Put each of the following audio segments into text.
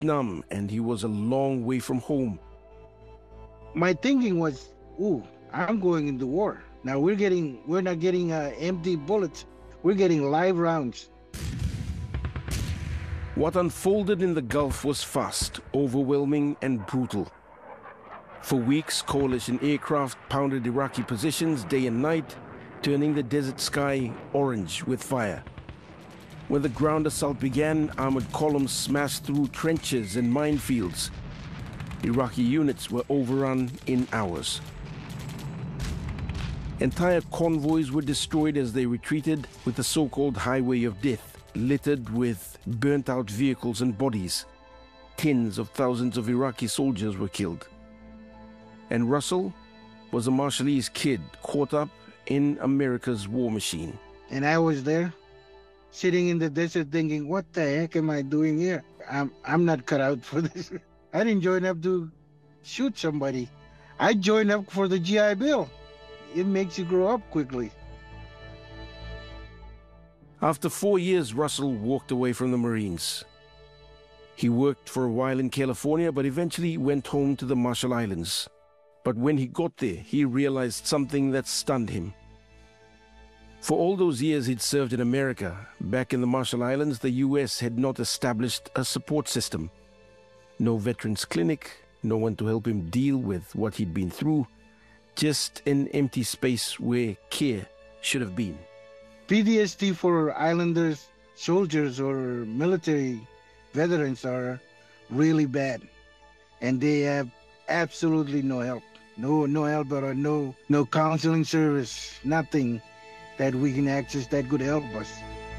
Vietnam and he was a long way from home. My thinking was, ooh, I'm going into war. Now we're not getting empty bullets. We're getting live rounds. What unfolded in the Gulf was fast, overwhelming, and brutal. For weeks, coalition aircraft pounded Iraqi positions day and night, turning the desert sky orange with fire. When the ground assault began, armored columns smashed through trenches and minefields. Iraqi units were overrun in hours. Entire convoys were destroyed as they retreated, with the so-called Highway of Death littered with burnt-out vehicles and bodies. Tens of thousands of Iraqi soldiers were killed. And Russell was a Marshallese kid caught up in America's war machine. And I was there, sitting in the desert thinking, what the heck am I doing here? I'm not cut out for this. I didn't join up to shoot somebody. I joined up for the GI Bill. It makes you grow up quickly. After 4 years, Russell walked away from the Marines. He worked for a while in California, but eventually went home to the Marshall Islands. But when he got there, he realized something that stunned him. For all those years he'd served in America, back in the Marshall Islands, the U.S. had not established a support system. No veterans clinic, no one to help him deal with what he'd been through, just an empty space where care should have been. PTSD for islanders, soldiers, or military veterans are really bad. And they have absolutely no help. No help or no counseling service, nothing that we can access that could help us.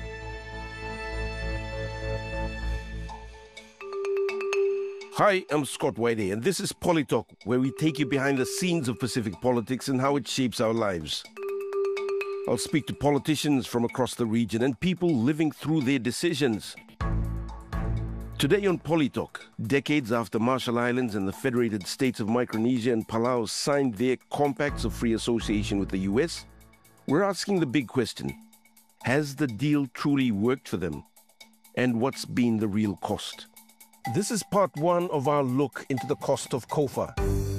Hi, I'm Scott Whitey, and this is Polytalk, where we take you behind the scenes of Pacific politics and how it shapes our lives. I'll speak to politicians from across the region and people living through their decisions. Today on Polytalk, decades after Marshall Islands and the Federated States of Micronesia and Palau signed their compacts of free association with the U.S., we're asking the big question: has the deal truly worked for them? And what's been the real cost? This is part one of our look into the cost of COFA.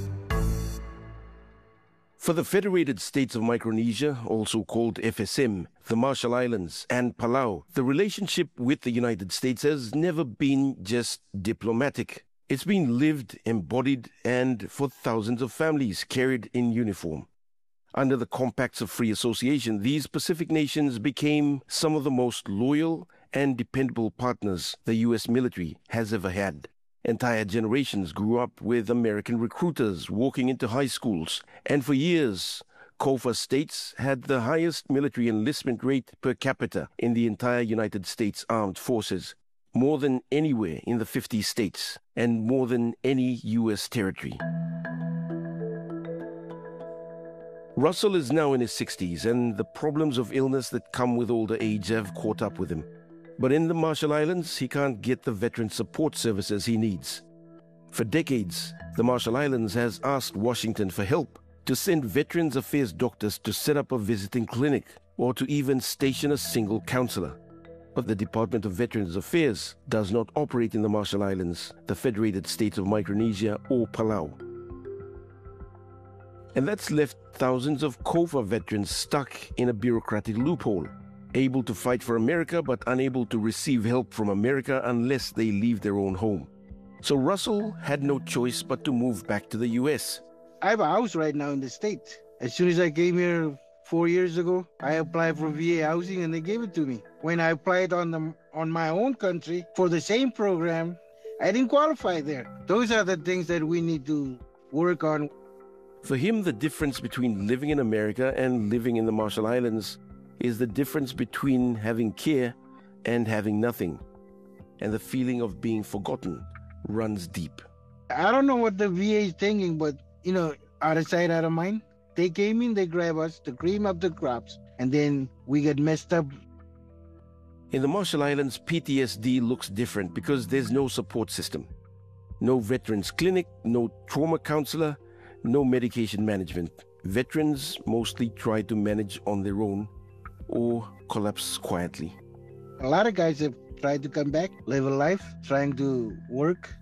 For the Federated States of Micronesia, also called FSM, the Marshall Islands, and Palau, the relationship with the United States has never been just diplomatic. It's been lived, embodied, and for thousands of families carried in uniform. Under the Compacts of Free Association, these Pacific nations became some of the most loyal and dependable partners the U.S. military has ever had. Entire generations grew up with American recruiters walking into high schools, and for years, COFA states had the highest military enlistment rate per capita in the entire United States Armed Forces, more than anywhere in the 50 states, and more than any U.S. territory. Russell is now in his 60s, and the problems of illness that come with older age have caught up with him. But in the Marshall Islands, he can't get the veteran support services he needs. For decades, the Marshall Islands has asked Washington for help to send Veterans Affairs doctors to set up a visiting clinic or to even station a single counselor. But the Department of Veterans Affairs does not operate in the Marshall Islands, the Federated States of Micronesia, or Palau. And that's left thousands of COFA veterans stuck in a bureaucratic loophole, able to fight for America but unable to receive help from America unless they leave their own home. So Russell had no choice but to move back to the U.S. I have a house right now in the States. As soon as I came here 4 years ago, I applied for VA housing and they gave it to me. When I applied on my own country for the same program, I didn't qualify there. Those are the things that we need to work on. For him, the difference between living in America and living in the Marshall Islands is the difference between having care and having nothing. And the feeling of being forgotten runs deep. I don't know what the VA is thinking, but, out of sight, out of mind. They came in, they grab us, the cream of the crops, and then we get messed up. In the Marshall Islands, PTSD looks different because there's no support system. No veterans clinic, no trauma counselor, no medication management. Veterans mostly try to manage on their own or collapse quietly. A lot of guys have try to come back, live a life, trying to work